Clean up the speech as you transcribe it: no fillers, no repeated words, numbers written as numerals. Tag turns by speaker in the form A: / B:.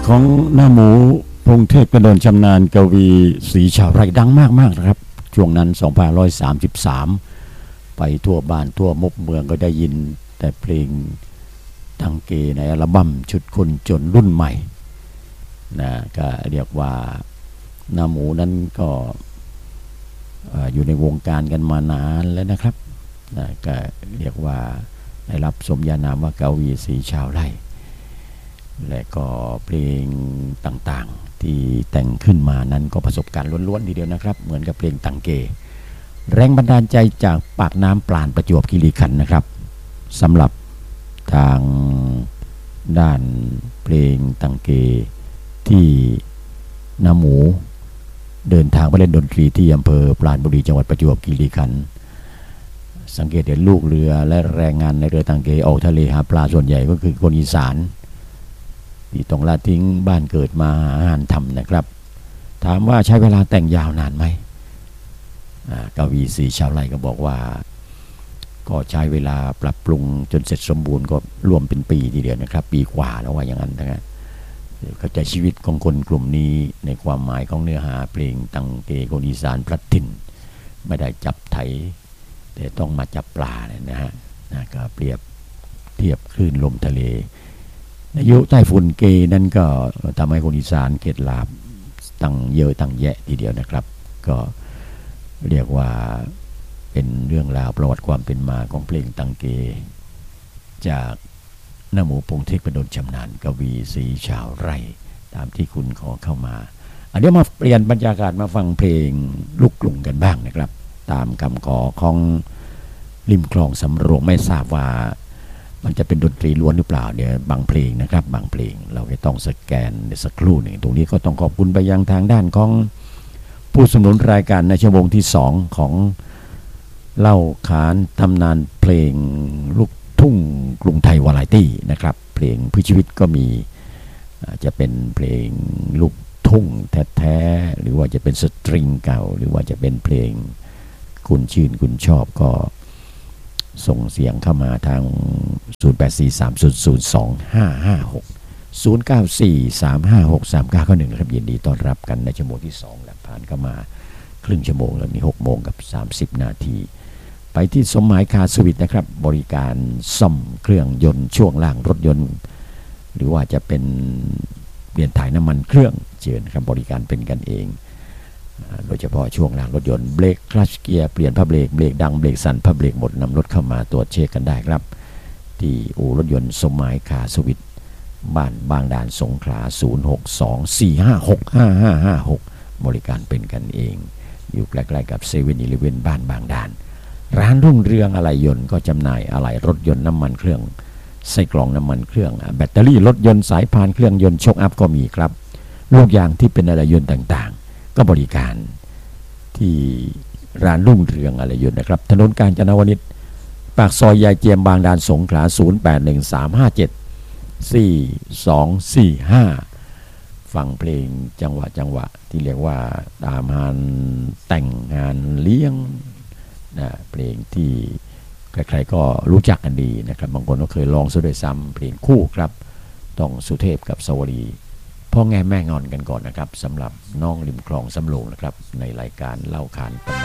A: ของหน้าหมูพงเทพกระโดนชำนาญกวีสีชาวไร่ดังมากๆนะครับช่วงนั้น2533ไปทั่วบ้านทั่วมุกเมืองก็ได้ยินแต่เพลงตังเกในอัลบั้มชุดคนจนรุ่นใหม่นะก็เรียกว่าหน้าหมูนั้นก็อยู่ในวงการกันมานานแล้วนะครับนะก็เรียกว่าได้รับสมญานามว่ากวีสีชาวไร่และก็เพลงต่างๆที่แต่งขึ้นมานั้นก็ประสบการณ์ล้วนๆทีเดียวนะครับเหมือนกับเพลงตังเกแรงบันดาลใจจากปากน้ำปราณประจวบคีรีขันธ์นะครับสำหรับทางด้านเพลงตังเกที่น้าหมูเดินทางไปเล่นดนตรีที่อำเภอปราณบุรีจังหวัดประจวบคีรีขันธ์สังเกตเห็นลูกเรือและแรงงานในเรือตังเกออกทะเลหาปลาส่วนใหญ่ก็คือคนอีสานที่ต้องละทิ้งบ้านเกิดมาหางานทำนะครับถามว่าใช้เวลาแต่งยาวนานไหมกวีสีชาวไร่ก็บอกว่าก็ใช้เวลาปรับปรุงจนเสร็จสมบูรณ์ก็รวมเป็นปีทีเดียวนะครับปีกว่าแล้วว่าอย่างนั้นนะครับเข้าใจชีวิตของคนกลุ่มนี้ในความหมายของเนื้อหาเพลงตังเกคนอีสานพลัดถิ่นไม่ได้จับไถแต่ต้องมาจับปลาเนี่ยนะฮะก็เปรียบเทียบคลื่นลมทะเลอายุใต้ฝุ่นเกนั่นก็ทำให้คนอีสานเข็ดหลาบตั้งเยอะตั้งแยะทีเดียวนะครับก็เรียกว่าเป็นเรื่องราวประวัติความเป็นมาของเพลงตังเกจากหน้าหมูพงเทพกระโดนชำนาญกวีสีชาวไร่ตามที่คุณขอเข้ามาเดี๋ยวมาเปลี่ยนบรรยากาศมาฟังเพลงลูกกรุงกันบ้างนะครับตามคำขอของริมคลองสำโรงไม่ทราบว่ามันจะเป็นดนตรีล้วนหรือเปล่าเนี่ยบางเพลงนะครับบางเพลงเราจะต้องสแกนในสักครู่หนึ่งตรงนี้ก็ต้องขอบคุณไปยังทางด้านของผู้สนับสนุนรายการในชั่วโมงที่2ของเล่าขานตำนานเพลงลูกทุ่งกรุงไทยวาไรตี้นะครับเพลงเพื่อชีวิตก็มีจะเป็นเพลงลูกทุ่งแท้ๆหรือว่าจะเป็นสตริงเก่าหรือว่าจะเป็นเพลงคุณชื่นคุณชอบก็ส่งเสียงเข้ามาทาง 0843002556 0943563991นะครับยินดีต้อนรับกันในชั่วโมงที่2และผ่านเข้ามาครึ่งชั่วโมงแล้วมี6 โมงกับ30 นาทีไปที่สมหมายคาร์สวิทนะครับบริการซ่อมเครื่องยนต์ช่วงล่างรถยนต์หรือว่าจะเป็นเปลี่ยนถ่ายน้ำมันเครื่องเชิญครับบริการเป็นกันเองโดยเฉพาะช่วงล่างรถยนต์เบรกคลัตช์เกียร์เปลี่ยนผ้าเบรกเบรกดังเบรกสั่นผ้าเบรกหมดนำรถเข้ามาตรวจเช็คกันได้ครับที่อู่รถยนต์สมหมายคาร์สวิทบ้านบางด่านสงขลา0624565556บริการเป็นกันเองอยู่ใกล้ๆกับ7-Eleven บ้านบางด่านร้านรุ่งเรืองอะไหล่ยนต์ก็จำหน่ายอะไหล่รถยนต์น้ำมันเครื่องไส้กรองน้ำมันเครื่องแบตเตอรี่รถยนต์สายพานเครื่องยนต์โชคอัพก็มีครับลูกยางที่เป็นอะไหล่ยนต์ต่างๆก็บริการที่ร้านรุ่งเรืองอะไหล่ยนต์นะครับถนนกาญจนวนิชปากซอยยายเจียมบางด่านสงขลา0813574245ฟังเพลงจังหวะที่เรียกว่าตามงานแต่งงานเลี้ยงเพลงที่ใครๆก็รู้จักกันดีนะครับบางคนก็เคยร้องซะด้วยซ้ำเพลงคู่ครับต้องสุเทพกับสวรีพ่อแง่แม่งอนกันก่อนนะครับสำหรับน้องริมคลองสำโรงนะครับในรายการเล่าขาน